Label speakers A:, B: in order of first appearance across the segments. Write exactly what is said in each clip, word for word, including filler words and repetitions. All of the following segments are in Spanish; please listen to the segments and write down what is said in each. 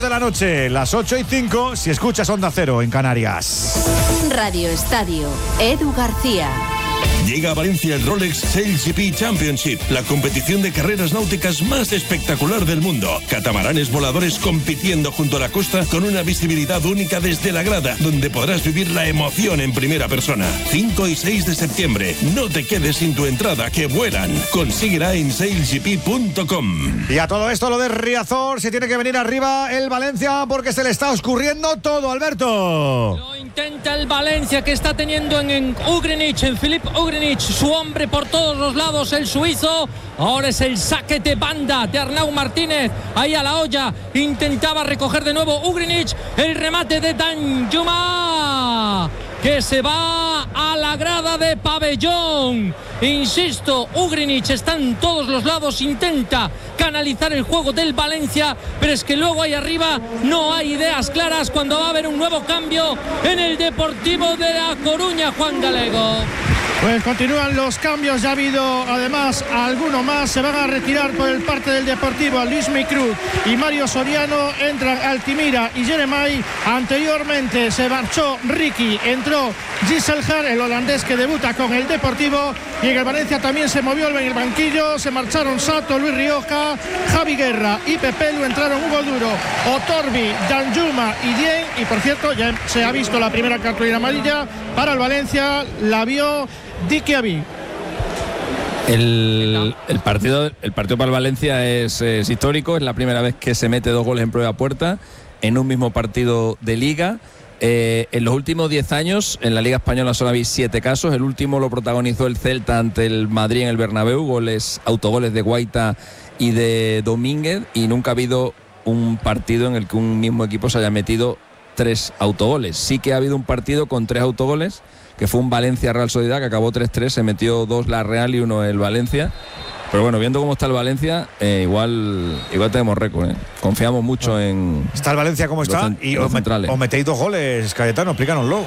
A: De la noche, las ocho y cinco, si escuchas Onda Cero en Canarias.
B: Radio Estadio, Edu García.
C: Llega a Valencia el Rolex SailGP Championship, la competición de carreras náuticas más espectacular del mundo. Catamaranes voladores compitiendo junto a la costa con una visibilidad única desde la grada, donde podrás vivir la emoción en primera persona. cinco y seis de septiembre. No te quedes sin tu entrada, que vuelan. Consíguela en sail g p punto com.
A: Y a todo esto, lo de Riazor, se tiene que venir arriba el Valencia porque se le está oscurriendo todo, Alberto.
D: Lo intenta el Valencia, que está teniendo en, en Ugrinic, en Filip Ugrinic, su hombre por todos los lados, el suizo. Ahora es el saque de banda de Arnau Martínez, ahí a la olla, intentaba recoger de nuevo Ugrinic, el remate de Danjuma, que se va a la grada de pabellón. Insisto, Ugrinic está en todos los lados, intenta canalizar el juego del Valencia, pero es que luego ahí arriba no hay ideas claras cuando va a haber un nuevo cambio en el Deportivo de La Coruña, Juan Galego.
E: Pues continúan los cambios, ya ha habido además alguno más, se van a retirar por el parte del Deportivo a Luis Micruz y Mario Soriano, entran Altimira y Jeremai. Anteriormente se marchó Ricky, entró Giselher, el holandés que debuta con el Deportivo, y en el Valencia también se movió en el banquillo, se marcharon Sato, Luis Rioja, Javi Guerra y Pepelu, entraron Hugo Duro, Otorbi, Danjuma y Dien, y por cierto ya se ha visto la primera cartulina amarilla para el Valencia, la vio Dikiabi.
F: El, el, partido, el partido para el Valencia es, es histórico, es la primera vez que se mete dos goles en prueba puerta en un mismo partido de Liga. Eh, en los últimos diez años, en la Liga Española solo habéis siete casos. El último lo protagonizó el Celta ante el Madrid en el Bernabéu, goles, autogoles de Guaita y de Domínguez, y nunca ha habido un partido en el que un mismo equipo se haya metido tres autogoles. Sí que ha habido un partido con tres autogoles, que fue un Valencia-Real Sociedad, que acabó tres tres, se metió dos la Real y uno el Valencia. Pero bueno, viendo cómo está el Valencia, eh, igual igual tenemos récord, ¿eh? Confiamos mucho en...
A: Está el Valencia como está,
F: cent-
A: y os, os metéis dos goles, Cayetano, explícanoslo.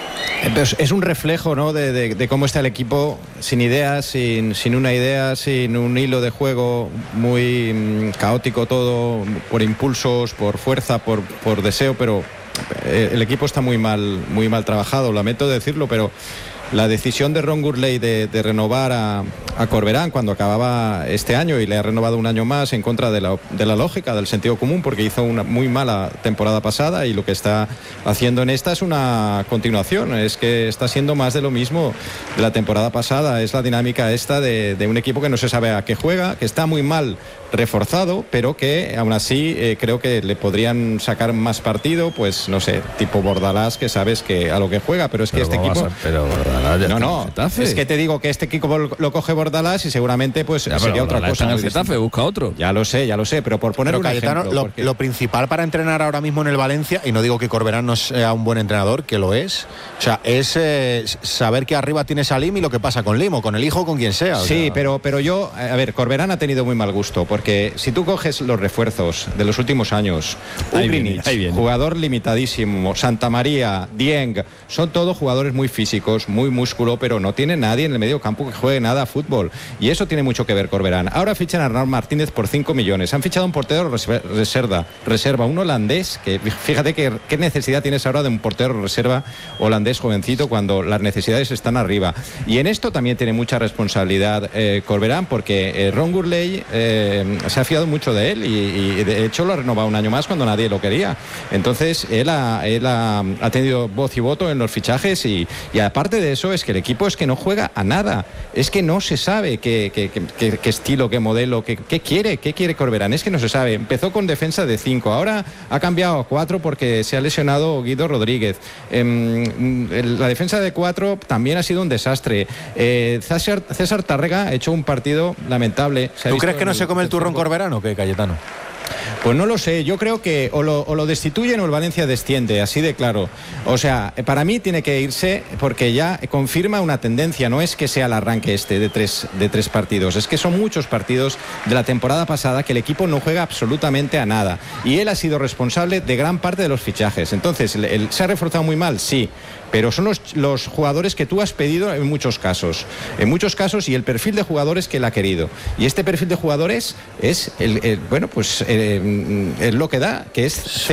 G: Es un reflejo, ¿no?, de, de, de cómo está el equipo, sin ideas, sin, sin una idea, sin un hilo de juego, muy mmm, caótico todo, por impulsos, por fuerza, por, por deseo, pero el equipo está muy mal, muy mal trabajado, lamento decirlo, pero la decisión de Ron Gurley de, de renovar a, a Corberán cuando acababa este año, y le ha renovado un año más en contra de la, de la lógica, del sentido común, porque hizo una muy mala temporada pasada, y lo que está haciendo en esta es una continuación, es que está siendo más de lo mismo de la temporada pasada. Es la dinámica esta de, de un equipo que no se sabe a qué juega, que está muy mal reforzado, pero que aún así eh, creo que le podrían sacar más partido, pues no sé, tipo Bordalás, que sabes que a lo que juega, pero es que pero este equipo... A,
F: pero Bordalás ya
G: no, no, es que te digo que este equipo lo, lo coge Bordalás y seguramente pues
F: ya,
G: sería otra cosa.
F: En el Getafe, busca otro.
G: Ya lo sé, ya lo sé, pero por poner pero un
H: Cayetano,
G: ejemplo...
H: Lo,
G: porque...
H: lo principal para entrenar ahora mismo en el Valencia, y no digo que Corberán no sea un buen entrenador, que lo es, o sea, es eh, saber que arriba tienes a Lim y lo que pasa con Lim, o con el hijo, con quien sea.
G: Sí,
H: sea...
G: pero, pero yo, a ver, Corberán ha tenido muy mal gusto, porque si tú coges los refuerzos de los últimos años, Ugrinic, jugador limitadísimo, Santa María, Dieng, son todos jugadores muy físicos, muy músculo, pero no tiene nadie en el medio campo que juegue nada a fútbol, y eso tiene mucho que ver Corberán. Ahora fichan a Arnau Martínez por cinco millones, han fichado un portero reserva, reserva, un holandés, que fíjate que, qué necesidad tienes ahora de un portero reserva holandés jovencito cuando las necesidades están arriba, y en esto también tiene mucha responsabilidad eh, Corberán, porque eh, Ron Gurley eh, se ha fiado mucho de él, y, y de hecho lo ha renovado un año más cuando nadie lo quería. Entonces él ha, él ha, ha tenido voz y voto en los fichajes, y, y aparte de eso es que el equipo es que no juega a nada, es que no se sabe qué, qué, qué, qué estilo, qué modelo, qué, qué quiere, qué quiere Corberán, es que no se sabe. Empezó con defensa de cinco, ahora ha cambiado a cuatro porque se ha lesionado Guido Rodríguez. Eh, la defensa de cuatro también ha sido un desastre. Eh, César, César Tárrega ha hecho un partido lamentable.
H: ¿Tú crees que no se come el turrón Corberán o qué, Cayetano?
G: Pues no lo sé, yo creo que o lo, o lo destituyen o el Valencia desciende, así de claro. O sea, para mí tiene que irse porque ya confirma una tendencia, no es que sea el arranque este de tres, de tres partidos, es que son muchos partidos de la temporada pasada que el equipo no juega absolutamente a nada, y él ha sido responsable de gran parte de los fichajes. Entonces, el, el, ¿se ha reforzado muy mal? Sí, pero son los, los jugadores que tú has pedido en muchos casos, en muchos casos, y el perfil de jugadores que él ha querido. Y este perfil de jugadores es, el, el bueno, pues eh, es lo que da, que es